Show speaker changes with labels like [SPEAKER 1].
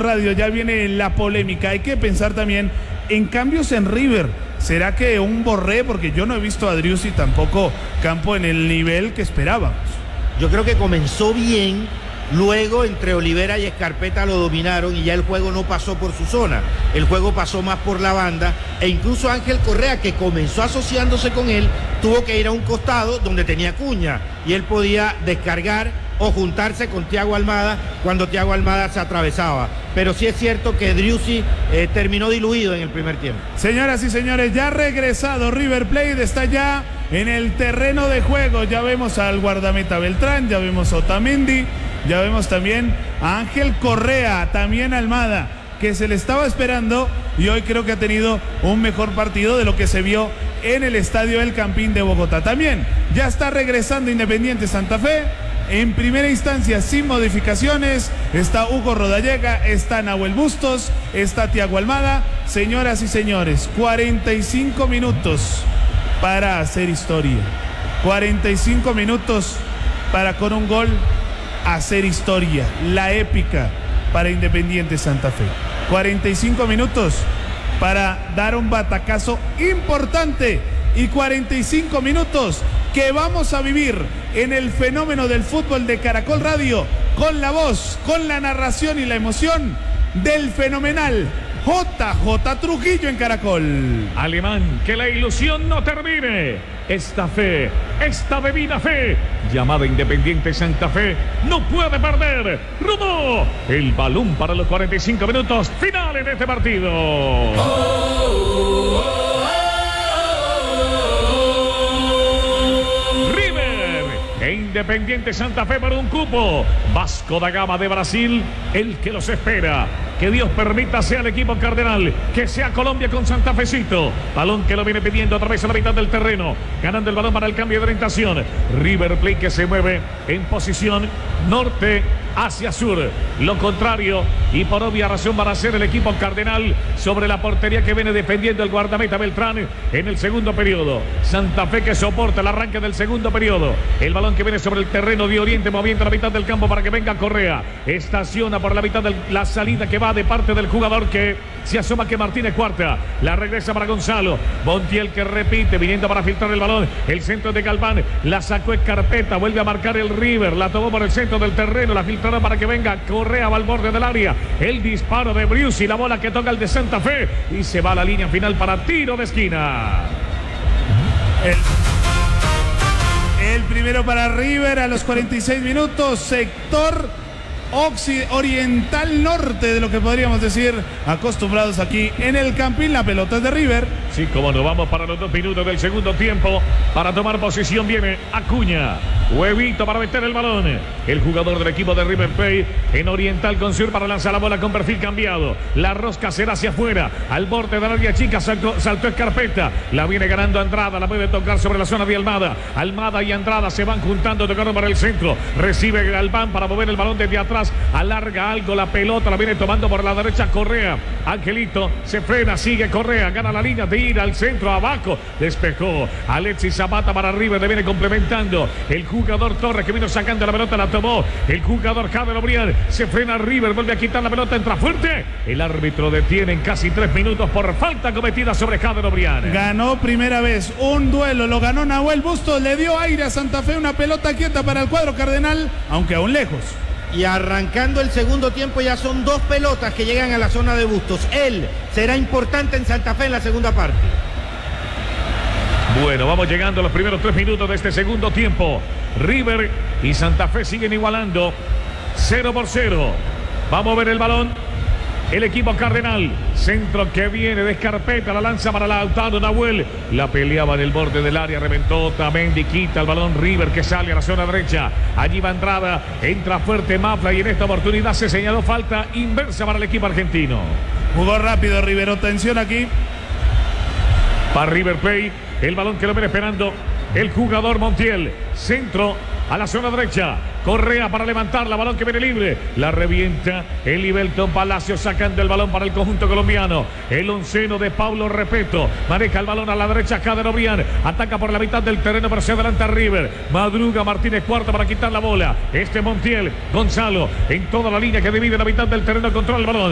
[SPEAKER 1] Radio, ya viene la polémica. Hay que pensar también en cambios en River. ¿Será que un Borré? Porque yo no he visto a Driussi tampoco Campo en el nivel que esperábamos.
[SPEAKER 2] Yo creo que comenzó bien, luego entre Olivera y Escarpeta lo dominaron y ya el juego no pasó por su zona, el juego pasó más por la banda e incluso Ángel Correa, que comenzó asociándose con él, tuvo que ir a un costado donde tenía Cuña y él podía descargar o juntarse con Thiago Almada cuando Thiago Almada se atravesaba. Pero sí es cierto que Driussi terminó diluido en el primer tiempo.
[SPEAKER 1] Señoras y señores, ya ha regresado River Plate, está ya en el terreno de juego. Ya vemos al guardameta Beltrán, ya vemos a Otamendi, ya vemos también a Ángel Correa, también a Almada, que se le estaba esperando y hoy creo que ha tenido un mejor partido de lo que se vio en el estadio El Campín de Bogotá. También ya está regresando Independiente Santa Fe. En primera instancia, sin modificaciones, está Hugo Rodallega, está Nahuel Bustos, está Thiago Almada. Señoras y señores, 45 minutos para hacer historia. 45 minutos para con un gol hacer historia. La épica para Independiente Santa Fe. 45 minutos para dar un batacazo importante y 45 minutos que vamos a vivir en el fenómeno del fútbol de Caracol Radio, con la voz, con la narración y la emoción del fenomenal JJ Trujillo en Caracol.
[SPEAKER 3] Alemán, que la ilusión no termine. Esta fe, esta bebida fe, llamada Independiente Santa Fe, no puede perder. Rodó el balón para los 45 minutos finales de este partido. Independiente Santa Fe para un cupo. Vasco da Gama de Brasil, el que los espera. Que Dios permita sea el equipo cardenal, que sea Colombia con Santa Fecito. Balón que lo viene pidiendo a través de la mitad del terreno, ganando el balón para el cambio de orientación. River Plate que se mueve en posición norte hacia sur, lo contrario, y por obvia razón van a ser el equipo cardenal sobre la portería que viene defendiendo el guardameta Beltrán en el segundo periodo. Santa Fe que soporta el arranque del segundo periodo, el balón que viene sobre el terreno de Oriente, moviendo la mitad del campo para que venga Correa, estaciona por la mitad de la salida que va de parte del jugador que se asoma, que Martínez Cuarta, la regresa para Gonzalo, Montiel que repite, viniendo para filtrar el balón, el centro de Galván, la sacó Escarpeta, vuelve a marcar el River, la tomó por el centro del terreno, la filtrará para que venga Correa, va al borde del área, el disparo de Driussi, la bola que toca el de Santa Fe y se va a la línea final para tiro de esquina.
[SPEAKER 1] El primero para River a los 46 minutos, sector oriental norte de lo que podríamos decir, acostumbrados aquí en el Campín. La pelota es de River.
[SPEAKER 3] Sí, como no, vamos para los 2 minutos del segundo tiempo. Para tomar posición viene Acuña, Huevito para meter el balón, el jugador del equipo de River Plate en oriental con sur para lanzar la bola con perfil cambiado. La rosca será hacia afuera, al borde de la área chica, saltó Escarpeta, la viene ganando Andrada, la puede tocar sobre la zona de Almada. Almada y Andrada se van juntando, tocando para el centro, recibe Galván para mover el balón desde atrás, alarga algo la pelota, la viene tomando por la derecha Correa. Angelito se frena, sigue Correa, gana la línea de ir al centro, abajo, despejó Alexis Zapata para River, le viene complementando el jugador Torres que vino sacando la pelota, la tomó el jugador Javier Obrián, se frena River, vuelve a quitar la pelota, entra fuerte, el árbitro detiene en casi 3 minutos por falta cometida sobre Javier Obrián.
[SPEAKER 1] Ganó primera vez un duelo, lo ganó Nahuel Bustos, le dio aire a Santa Fe, una pelota quieta para el cuadro cardenal, aunque aún lejos.
[SPEAKER 2] Y arrancando el segundo tiempo ya son 2 pelotas que llegan a la zona de Bustos. Él será importante en Santa Fe en la segunda parte.
[SPEAKER 3] Bueno, vamos llegando a los primeros 3 minutos de este segundo tiempo. River y Santa Fe siguen igualando 0-0. Vamos a ver el balón. El equipo cardenal, centro que viene de Escarpeta, la lanza para Lautaro Nahuel, la peleaba en el borde del área, reventó Otamendi, quita el balón River que sale a la zona derecha, allí va Andrada, entra fuerte Mafla y en esta oportunidad se señaló falta inversa para el equipo argentino.
[SPEAKER 1] Jugó rápido River, atención aquí.
[SPEAKER 3] Para River Plate, el balón que lo viene esperando el jugador Montiel, centro a la zona derecha, Correa para levantar la balón que viene libre, la revienta el Ibelton Palacio sacando el balón para el conjunto colombiano, el onceno de Paulo Repeto, maneja el balón a la derecha, Jader Obrián, ataca por la mitad del terreno pero se adelanta River, madruga Martínez Cuarta para quitar la bola, Montiel, Gonzalo, en toda la línea que divide la mitad del terreno, controla el balón.